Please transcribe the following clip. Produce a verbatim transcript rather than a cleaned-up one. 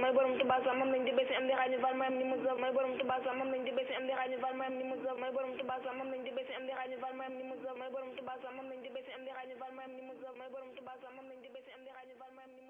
may borom Touba sa moom lañ di bési am di xaañu fal may am ni musa may borom Touba sa moom lañ di bési am di xaañu fal may am ni musa may borom Touba sa moom lañ di bési am di xaañu fal may am ni musa may borom Touba sa moom lañ di bési am di xaañu fal may am ni musa may borom Touba sa moom lañ di bési am di xaañu fal may am ni